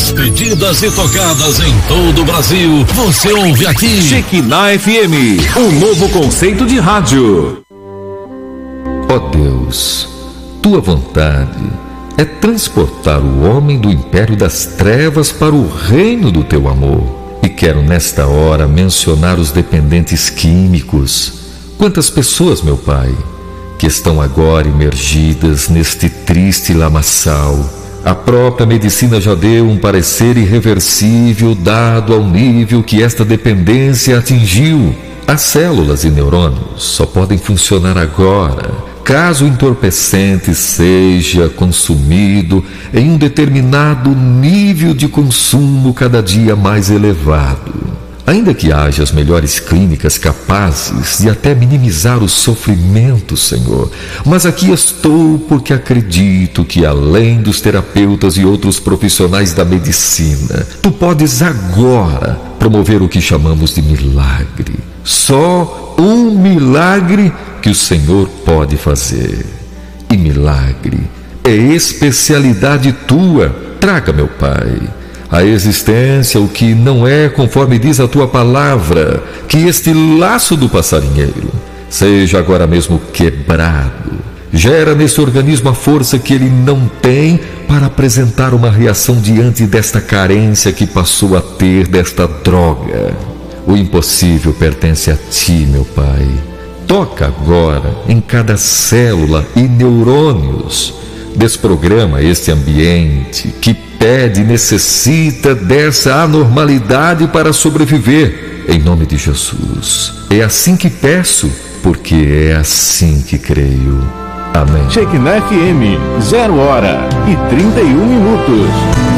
mais pedidas e tocadas em todo o Brasil, você ouve aqui. Shekinah FM, um novo conceito de rádio. Ó Deus, tua vontade é transportar o homem do império das trevas para o reino do teu amor. E quero nesta hora mencionar os dependentes químicos. Quantas pessoas, meu Pai, que estão agora imergidas neste triste lamaçal. A própria medicina já deu um parecer irreversível dado ao nível que esta dependência atingiu. As células e neurônios só podem funcionar agora caso o entorpecente seja consumido em um determinado nível de consumo cada dia mais elevado. Ainda que haja as melhores clínicas capazes de até minimizar o sofrimento, Senhor, mas aqui estou porque acredito que além dos terapeutas e outros profissionais da medicina, Tu podes agora promover o que chamamos de milagre. Só um milagre que o Senhor pode fazer. E milagre é especialidade Tua. Traga, meu Pai, à existência o que não é conforme diz a Tua palavra, que este laço do passarinheiro seja agora mesmo quebrado. Gera nesse organismo a força que ele não tem para apresentar uma reação diante desta carência que passou a ter desta droga. O impossível pertence a Ti, meu Pai. Toca agora em cada célula e neurônios. Desprograma este ambiente que pede e necessita dessa anormalidade para sobreviver. Em nome de Jesus. É assim que peço, porque é assim que creio. Amém. Shekinah FM, 0h31.